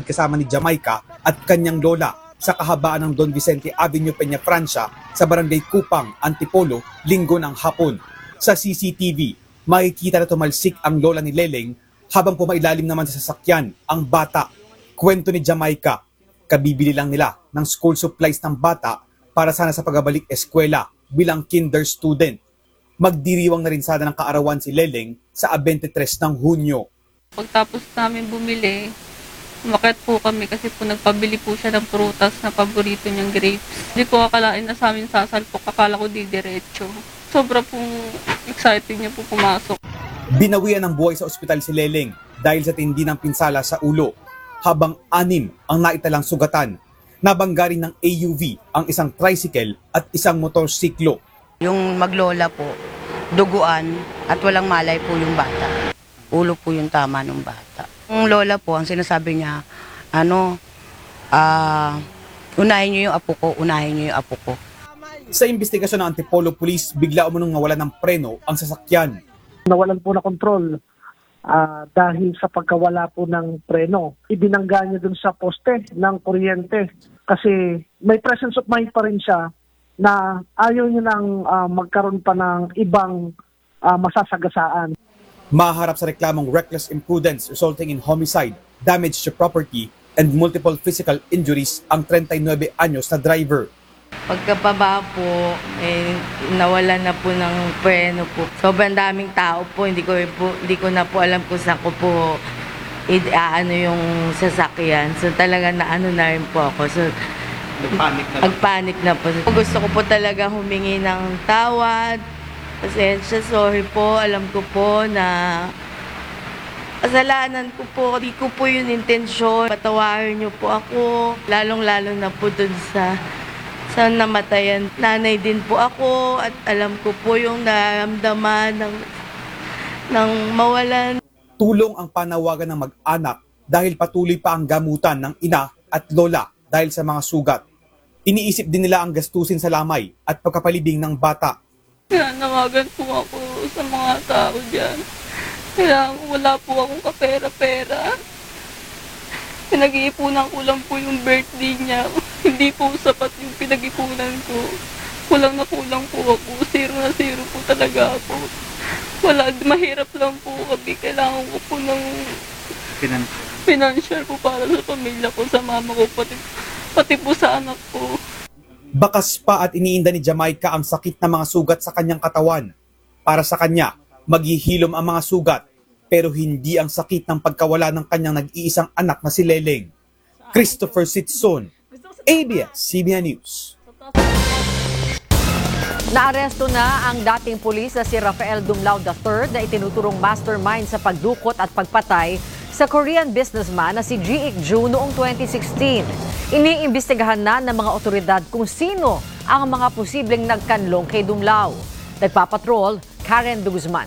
naglalakad kasama ni Jamaica at kanyang lola sa kahabaan ng Don Vicente Avenue, Peña Francia sa barangay Kupang, Antipolo, linggo ng hapon. Sa CCTV, makikita na tumalsik ang lola ni Leleng habang pumailalim naman sa sasakyan ang bata. Kwento ni Jamaica, kabibili lang nila ng school supplies ng bata para sana sa pagbabalik eskwela bilang kinder student. Magdiriwang na rin sana ng kaarawan si Leleng sa 23 ng Hunyo. Pagtapos namin bumili, umakyat po kami kasi po nagpabili po siya ng prutas na paborito niyang grapes. Hindi ko akalain na sa amin sasalpok, akala ko didiretso. Sobra pong excited niya po pumasok. Binawian ng buhay sa ospital si Leleng dahil sa tindi ng pinsala sa ulo, habang 6 ang naitalang sugatan. Nabangga rin ng AUV ang isang tricycle at isang motorsiklo. Yung maglola po, duguan at walang malay po yung bata. Ulo po yung tama ng bata. Yung lola po, ang sinasabi niya, unahin niyo yung apo ko, unahin niyo yung apo ko. Sa investigasyon ng Antipolo Police, bigla umunong nawalan ng preno ang sasakyan. Nawalan po na kontrol dahil sa pagkawala po ng preno. Ibinangga niya dun sa poste ng kuryente kasi may presence of mind pa rin siya na ayaw niya nang magkaroon pa ng ibang masasagasaan. Maharap sa reklamong reckless imprudence resulting in homicide, damage to property, and multiple physical injuries ang 39 anyos na driver. Pagkababa po, nawala na po ng preno po. Sobrang daming tao po, hindi ko na po alam kung saan ko po yung sasakyan. So talaga naano na rin po ako. So nagpanik na po. Gusto ko po talaga humingi ng tawad. Pasensya, sorry po. Alam ko po na kasalanan ko po. Hindi ko po yun intensyon. Patawarin niyo po ako. Lalong-lalo na po dun sa namatayan. Nanay din po ako at alam ko po yung naramdaman ng mawalan. Tulong ang panawagan ng mag-anak dahil patuloy pa ang gamutan ng ina at lola dahil sa mga sugat. Iniisip din nila ang gastusin sa lamay at pagkapalibing ng bata. Nanawagan po ako sa mga tao dyan. Kaya wala po akong kapera-pera. Pinag-iipunan ko lang po yung birthday niya. Hindi po sapat yung pinag-ipunan ko. Kulang na kulang po ako. 0 na 0 po talaga ako. Wala, mahirap lang po kami. Kailangan ko po ng financial po para sa pamilya ko, sa mama ko, pati po sa anak ko. Bakas pa at iniinda ni Jamaica ang sakit na mga sugat sa kanyang katawan. Para sa kanya, maghihilom ang mga sugat, pero hindi ang sakit ng pagkawala ng kanyang nag-iisang anak na si Leleng. Christopher Sitson, ABS-CBN News. Naaresto na ang dating pulis na si Rafael Dumlao III na itinuturong mastermind sa pagdukot at pagpatay sa Korean businessman na si Ji Ik-ju noong 2016. Iniimbestigahan na ng mga otoridad kung sino ang mga posibleng nagkanlong kay Dumlao. Nagpapatrol, Karen de Guzman.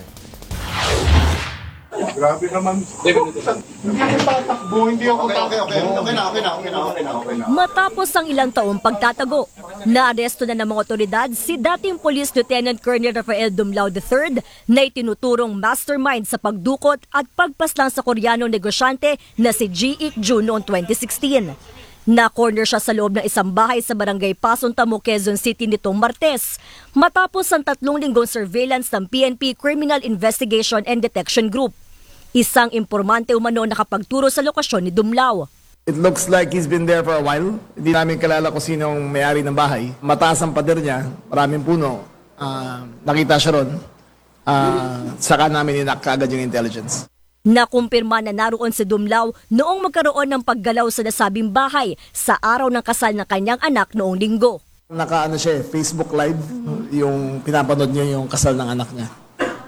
Grabe naman. Hindi ako tatakbo, hindi ako tatakbo. Okay na. Matapos ang ilang taong pagtatago, naaresto na ng mga otoridad si dating Police Lieutenant Colonel Rafael Dumlao III na itinuturong mastermind sa pagdukot at pagpaslang sa Koreanong negosyante na si Ji Ik-ju noong 2016. Na-corner siya sa loob ng isang bahay sa barangay Pasong Tamo, Quezon City nitong Martes matapos ang 3 linggong surveillance ng PNP Criminal Investigation and Detection Group. Isang impormante umano nakapagturo sa lokasyon ni Dumlao. It looks like he's been there for a while. Hindi namin kalala kung sino ang may-ari ng bahay. Mataas ang pader niya, maraming puno. Nakita siya ron. Saka namin inakagad yung intelligence. Nakumpirma na naroon si Dumlao noong magkaroon ng paggalaw sa nasabing bahay sa araw ng kasal ng kanyang anak noong linggo. Nakaano siya, Facebook Live, yung pinapanood niya yung kasal ng anak niya.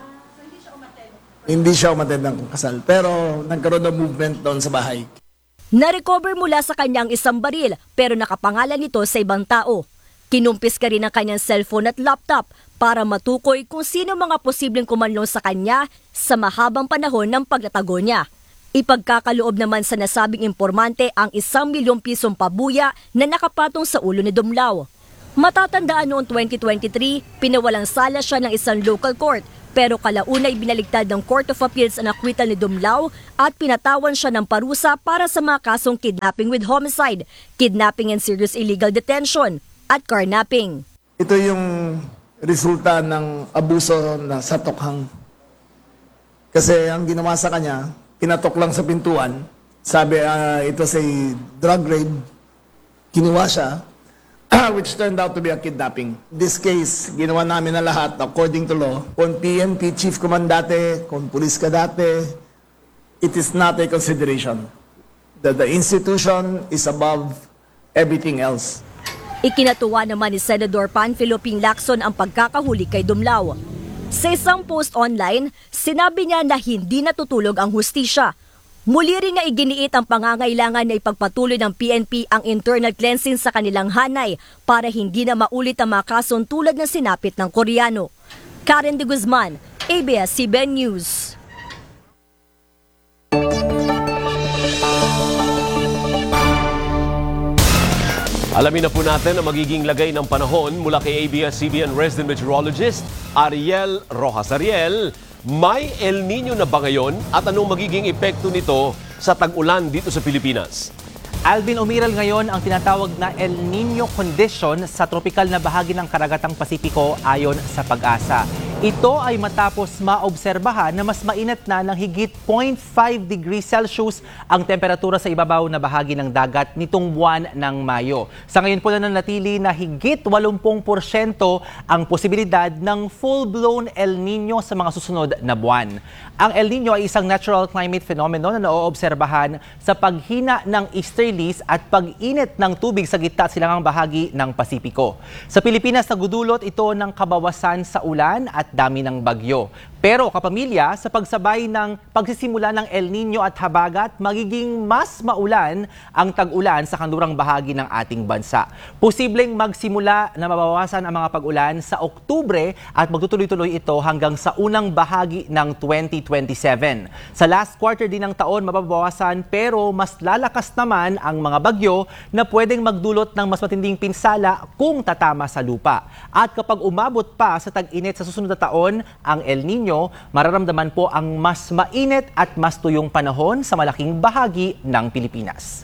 Hindi siya umattend ng kasal, pero nagkaroon ng movement doon sa bahay. Na-recover mula sa kanyang isang baril pero nakapangalan nito sa ibang tao. Kinumpis ka rin ang kanyang cellphone at laptop para matukoy kung sino mga posibleng kumanlong sa kanya sa mahabang panahon ng pagtatago niya. Ipagkakaloob naman sa nasabing impormante ang 1 milyong pisong pabuya na nakapatong sa ulo ni Dumlao. Matatandaan noong 2023, pinawalang sala siya ng isang local court Pero kalaunay binaligtad ng Court of Appeals ang acquittal ni Dumlao at pinatawan siya ng parusa para sa mga kasong kidnapping with homicide, kidnapping and serious illegal detention, at carnapping. Ito yung resulta ng abuso na sa tokhang. Kasi ang ginawa sa kanya, pinatok lang sa pintuan. Sabi, ito say drug raid. Kinuha siya, which turned out to be a kidnapping. This case, ginawa namin na lahat according to law. Kung PNP chief command dati, kung police ka dati, it is not a consideration. The institution is above everything else. Ikinatuwa naman ni Senador Panfilo Ping Lacson ang pagkakahuli kay Dumlao. Sa isang post online, sinabi niya na hindi natutulog ang hustisya. Muli rin na iginiit ang pangangailangan na ipagpatuloy ng PNP ang internal cleansing sa kanilang hanay para hindi na maulit ang mga kasong tulad ng sinapit ng Koreano. Karen de Guzman, ABS-CBN News. Alamin na po natin ang magiging lagay ng panahon mula kay ABS-CBN resident meteorologist Ariel Rojas. Ariel, may El Nino na ba ngayon at anong magiging epekto nito sa tag-ulan dito sa Pilipinas? Alvin, umiral ngayon ang tinatawag na El Nino condition sa tropikal na bahagi ng Karagatang Pasipiko ayon sa Pag-asa. Ito ay matapos maobserbahan na mas mainit na ng higit 0.5 degrees Celsius ang temperatura sa ibabaw na bahagi ng dagat nitong buwan ng Mayo. Sa ngayon po nananatili na higit 80% ang posibilidad ng full-blown El Nino sa mga susunod na buwan. Ang El Nino ay isang natural climate phenomenon na naoobserbahan sa paghina ng easterlies at pag-init ng tubig sa gitna at silangang bahagi ng Pasipiko. Sa Pilipinas, nagudulot ito ng kabawasan sa ulan at dami ng bagyo. Pero kapamilya, sa pagsabay ng pagsisimula ng El Nino at habagat, magiging mas maulan ang tag-ulan sa kanlurang bahagi ng ating bansa. Posibleng magsimula na mabawasan ang mga pag-ulan sa Oktubre at magtutuloy-tuloy ito hanggang sa unang bahagi ng 2027. Sa last quarter din ng taon, mababawasan pero mas lalakas naman ang mga bagyo na pwedeng magdulot ng mas matinding pinsala kung tatama sa lupa. At kapag umabot pa sa tag-init sa susunod na taon, ang El Nino, mararamdaman po ang mas mainit at mas tuyong panahon sa malaking bahagi ng Pilipinas.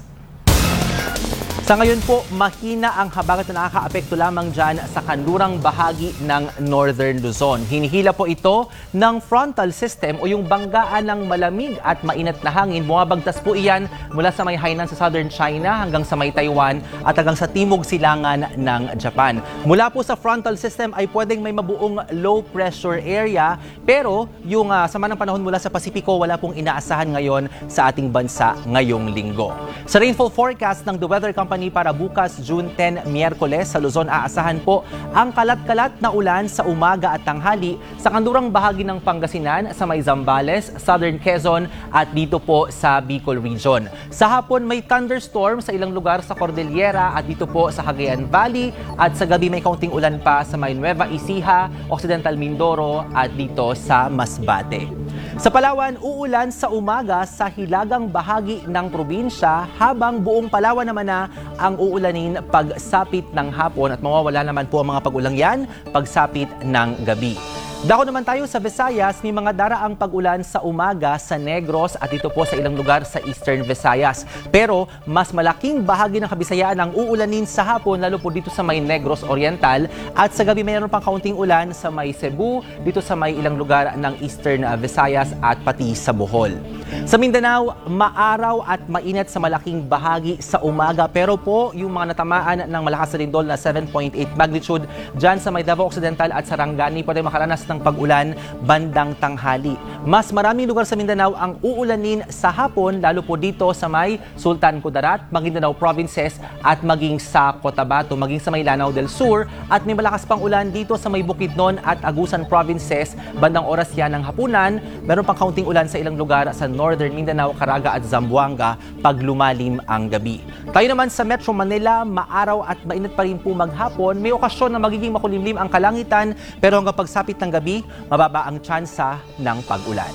Sa ngayon po, mahina ang habagat na nakakaapekto lamang dyan sa kanlurang bahagi ng Northern Luzon. Hinihila po ito ng frontal system o yung banggaan ng malamig at mainit na hangin. Bumabagtas po iyan mula sa may Hainan sa Southern China hanggang sa may Taiwan at hanggang sa timog silangan ng Japan. Mula po sa frontal system ay pwedeng may mabuong low pressure area pero yung sama ng panahon mula sa Pasipiko wala pong inaasahan ngayon sa ating bansa ngayong linggo. Sa rainfall forecast ng The Weather Company para bukas June 10, Miyerkules sa Luzon, aasahan po ang kalat-kalat na ulan sa umaga at tanghali sa kanlurang bahagi ng Pangasinan, sa may Zambales, Southern Quezon at dito po sa Bicol Region. Sa hapon may thunderstorm sa ilang lugar sa Cordillera at dito po sa Cagayan Valley at sa gabi may kaunting ulan pa sa may Nueva Ecija, Occidental Mindoro at dito sa Masbate. Sa Palawan, uulan sa umaga sa hilagang bahagi ng probinsya habang buong Palawan naman na ang uulanin pagsapit ng hapon at mawawala naman po ang mga pag-ulang yan pagsapit ng gabi. Dako naman tayo sa Visayas, may mga daraang pag-ulan sa umaga sa Negros at dito po sa ilang lugar sa Eastern Visayas. Pero mas malaking bahagi ng Kabisayaan ang uulanin sa hapon lalo po dito sa may Negros Oriental at sa gabi mayroon pang kaunting ulan sa may Cebu, dito sa may ilang lugar ng Eastern Visayas at pati sa Bohol. Sa Mindanao, maaraw at mainit sa malaking bahagi sa umaga pero po yung mga natamaan ng malakas na lindol na 7.8 magnitude dyan sa may Davao Occidental at Sarangani pwede makaranas ng pag-ulan bandang tanghali. Mas maraming lugar sa Mindanao ang uulanin sa hapon lalo po dito sa may Sultan Kudarat, Maguindanao Provinces at maging sa Cotabato, maging sa may Lanao del Sur at may malakas pang ulan dito sa may Bukidnon at Agusan Provinces bandang oras yan ng hapunan. Meron pang kaunting ulan sa ilang lugar sa Northern Mindanao, Caraga at Zamboanga pag lumalim ang gabi. Tayo naman sa Metro Manila, maaraw at mainit pa rin po maghapon. May okasyon na magiging makulimlim ang kalangitan pero hanggang pagsapit ng gabi, mababa ang tsansa ng pag-ulan.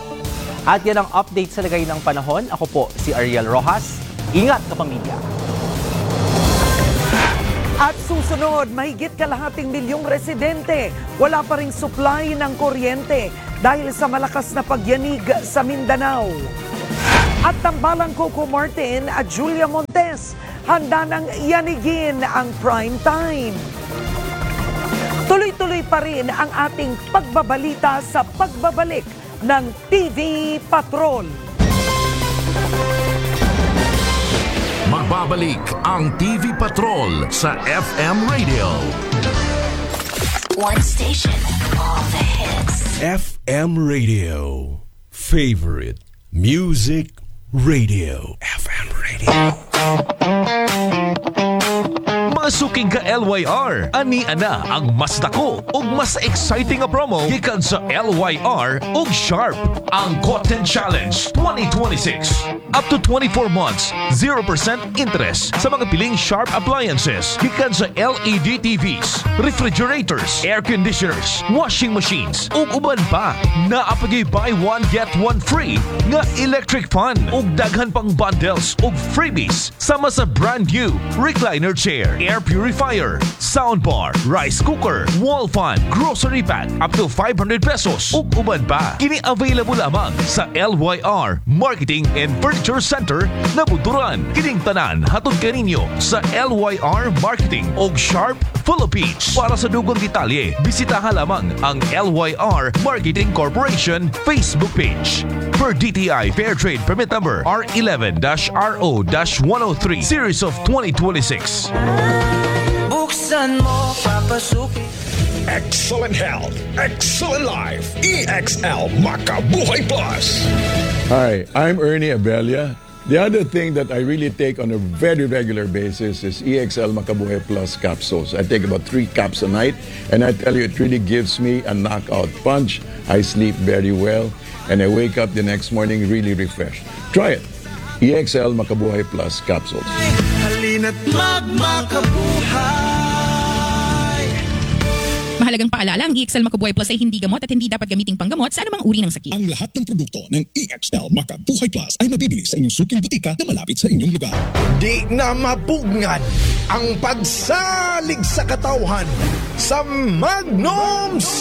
At yan ang update sa lagay ng panahon. Ako po si Ariel Rojas. Ingat kapamilya! At susunod, mahigit kalahating milyong residente wala pa ring supply ng kuryente dahil sa malakas na pagyanig sa Mindanao. At tambalang Coco Martin at Julia Montes, handa nang yanigin ang prime time. Tuloy-tuloy pa rin ang ating pagbabalita sa pagbabalik ng TV Patrol. Magbabalik ang TV Patrol sa FM Radio. One station, all the hits. FM Radio. Favorite music radio. FM Radio. Masuking ka LYR, ani ana ang mas dako ug mas exciting nga promo gikan sa LYR ug Sharp, ang Content Challenge 2026. Up to 24 months, 0% interest sa mga piling Sharp appliances gikan sa LED TVs, refrigerators, air conditioners, washing machines ug uban pa. Naapagay buy one get one free nga electric fan ug daghan pang bundles ug freebies sama sa brand new recliner chair, air purifier, soundbar, rice cooker, wall fan, grocery bag up to 500 pesos ug uban pa. Kini available lamang sa LYR Marketing and Furniture Center na Buturan. Kining tanan hatod kaninyo sa LYR Marketing ug Sharp Philippines. Para sa dugong detalye, bisitahan lamang ang LYR Marketing Corporation Facebook page. Per DTI Fair Trade Permit Number R11-RO-103 Series of 2026. Buksan mo, papasukin. Excellent health, excellent life. EXL Makabuhay Plus. Hi, I'm Ernie Abella. The other thing that I really take on a very regular basis is EXL Makabuhay Plus capsules. I take about 3 caps a night, and I tell you, it really gives me a knockout punch. I sleep very well, and I wake up the next morning really refreshed. Try it. EXL Makabuhay Plus capsules. Halina't magmakabuhay. Mahalagang paalala, ang EXL Makabuhay Plus ay hindi gamot at hindi dapat gamiting panggamot sa anumang uri ng sakit. Ang lahat ng produkto ng EXL Makabuhay Plus ay mabibili sa inyong suking butika na malapit sa inyong lugar. Di na mapugngan ang pagsalig sa katauhan sa Magnum C.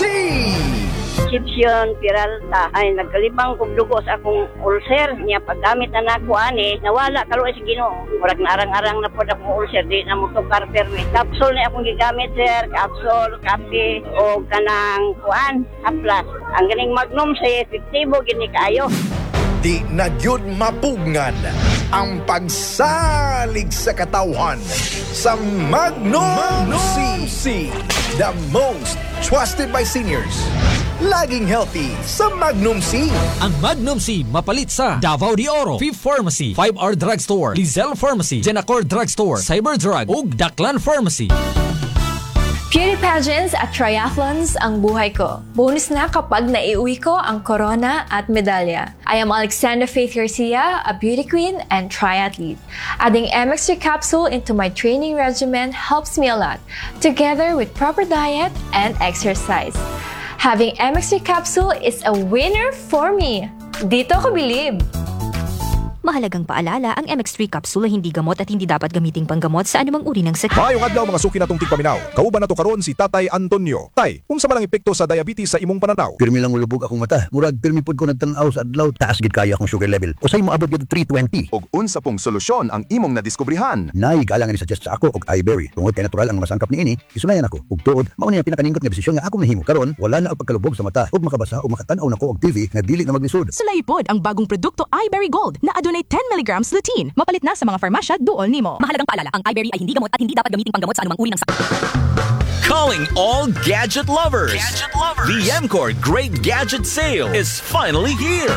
Egyptian Peralta ay nagkalibang kog dugo sa akong ulcer niya paggamit na nako ani nawala kaluoy sa Ginoo murag narang-arang na pod akong ulcer di na mo tukar permi capsule ni akong gigamit sir capsule kape o kanang kuan haplas ang ganing Magnum sa epektibo gini kaayo. Di na gyud mapugngan ang pagsalig sa katauhan sa Magnum C. The most trusted by seniors. Laging healthy sa Magnum C. Ang Magnum C mapalit sa Davao de Oro, Fifth Pharmacy, 5R Drugstore, Lizelle Pharmacy, Genacor Drugstore, Cyberdrug ug Daklan Pharmacy. Beauty pageants at triathlons ang buhay ko. Bonus na kapag naiuwi ko ang corona at medalya. I am Alexandra Faith Garcia, a beauty queen and triathlete. Adding MX3 capsule into my training regimen helps me a lot, together with proper diet and exercise. Having MX3 capsule is a winner for me. Dito ko bilib. Mahalagang paalala, ang MX3 capsule ay hindi gamot at hindi dapat gamiting panggamot sa anumang uri ng sakit. Maayong adlaw mga suki natong tigpaminaw. Kauban na to karon si Tatay Antonio. Tay, unsa man ang epekto sa diabetes sa imong pananaw? Pirmi lang ulubog akong mata. Murag pirmi pud ko nagtan-aw sa adlaw. Taas gid kayo akong sugar level. Usay mo abot gid 320. Og unsa pong solusyon ang imong nadiskubrihan? Nay galang ni suggest sa ako og iBerry. Tungod kay natural ang masangkap niini, isulayan ako. Ug tuod, mao ni ang pinakaningot nga desisyon nga akong nahimo. Karon wala na og pagkalubog sa mata ug makabasa o makatan-aw nako og TV nga dili na maglisod. Sulay pod ang bagong produkto iBerry Gold na adunay 10 mg lutein. Mapalit na sa mga farmasya dool nimo. Mahalagang paalala, ang iBerry ay hindi gamot at hindi dapat gamiting panggamot sa anumang uri ng sakit. Calling all gadget lovers. The M-Core Great Gadget Sale is finally here.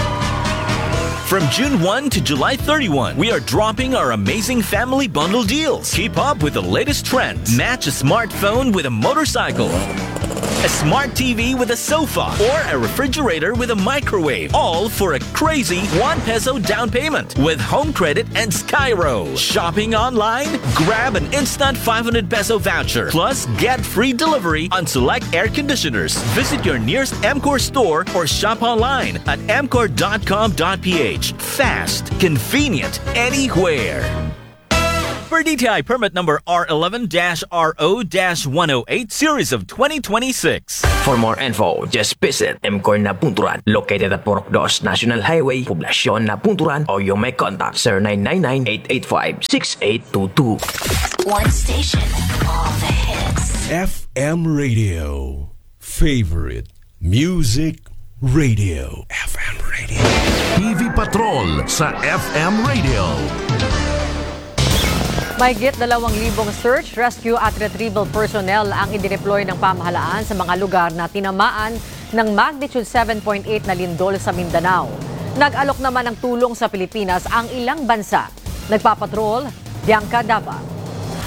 From June 1 to July 31, we are dropping our amazing family bundle deals. Keep up with the latest trends. Match a smartphone with a motorcycle, a smart TV with a sofa, or a refrigerator with a microwave, all for a crazy 1 peso down payment with home credit and Skyro. Shopping online? Grab an instant 500 peso voucher, plus get free delivery on select air conditioners. Visit your nearest M-Core store or shop online at mcore.com.ph. Fast, convenient, anywhere. For DTI permit number R11-RO-108 series of 2026. For more info, just visit MCOR na Punturan, located at Purok 2 National Highway, Poblasyon na Punturan, o you may contact 0999-885-6822. One station, all the hits. FM Radio. Favorite Music Radio. FM Radio. TV Patrol sa FM Radio. Mahigit 2,000 search, rescue at retrieval personnel ang idineploy ng pamahalaan sa mga lugar na tinamaan ng magnitude 7.8 na lindol sa Mindanao. Nag-alok naman ng tulong sa Pilipinas ang ilang bansa. Nagpapatrol, Bianca Dava.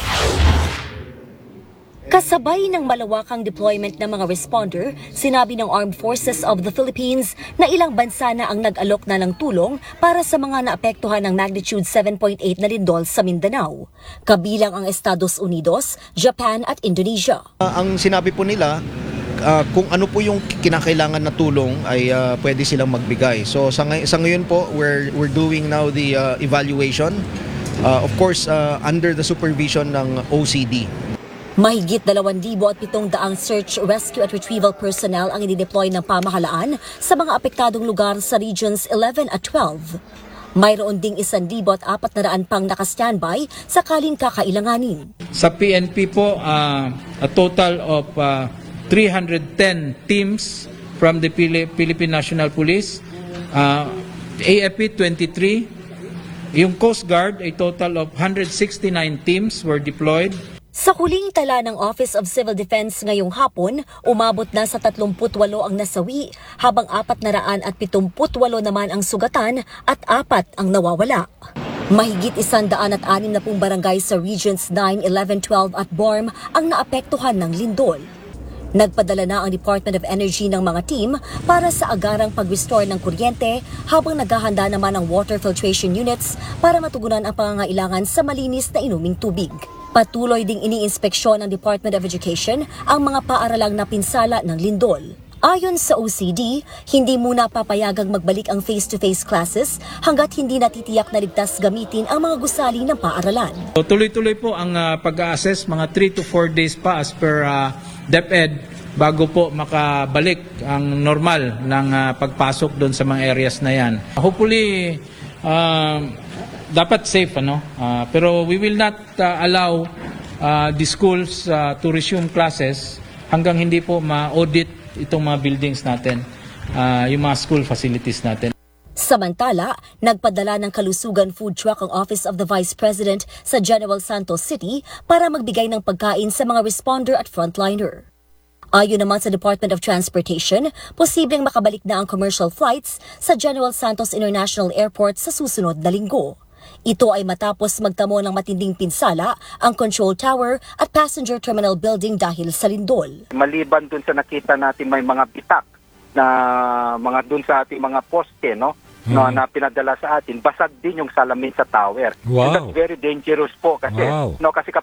Kasabay ng malawakang deployment ng mga responder, sinabi ng Armed Forces of the Philippines na ilang bansa na ang nag-alok na ng tulong para sa mga naapektuhan ng magnitude 7.8 na lindol sa Mindanao. Kabilang ang Estados Unidos, Japan at Indonesia. Ang sinabi po nila, kung ano po yung kinakailangan na tulong ay pwede silang magbigay. So sa ngayon po, we're doing now the evaluation, of course under the supervision ng OCD. Mahigit 2,700 search, rescue at retrieval personnel ang idideploy ng pamahalaan sa mga apektadong lugar sa Regions 11 at 12. Mayroon ding 1,400 pang naka-standby sakaling kakailanganin. Sa PNP po, a total of 310 teams from the Philippine National Police, AFP 23, yung Coast Guard, a total of 169 teams were deployed. Sa huling tala ng Office of Civil Defense ngayong hapon, umabot na sa 38 ang nasawi, habang 478 naman ang sugatan at 4 ang nawawala. Mahigit 160 barangay sa Regions 9, 11, 12 at BORM ang naapektuhan ng lindol. Nagpadala na ang Department of Energy ng mga team para sa agarang pag-restore ng kuryente, habang naghahanda naman ang water filtration units para matugunan ang pangangailangan sa malinis na inuming tubig. Patuloy ding iniinspeksyon ng Department of Education ang mga paaralang napinsala ng lindol. Ayon sa OCD, hindi muna papayagang magbalik ang face-to-face classes hanggat hindi natitiyak na ligtas gamitin ang mga gusali ng paaralan. So, tuloy-tuloy po ang pag-assess, mga 3 to 4 days pa as per DepEd bago po makabalik ang normal ng pagpasok doon sa mga areas na yan. Hopefully, dapat safe, pero we will not allow the schools to resume classes hanggang hindi po ma-audit itong mga buildings natin, yung mga school facilities natin. Samantala, nagpadala ng kalusugan food truck ang Office of the Vice President sa General Santos City para magbigay ng pagkain sa mga responder at frontliner. Ayon naman sa Department of Transportation, posibleng makabalik na ang commercial flights sa General Santos International Airport sa susunod na linggo. Ito ay matapos magtamo ng matinding pinsala ang control tower at passenger terminal building dahil sa lindol. Maliban dun sa nakita natin may mga bitak na mga dun sa ating mga poste, na pinadala sa atin, basag din yung salamin sa tower. Wow. And that's very dangerous po kasi Wow. kasi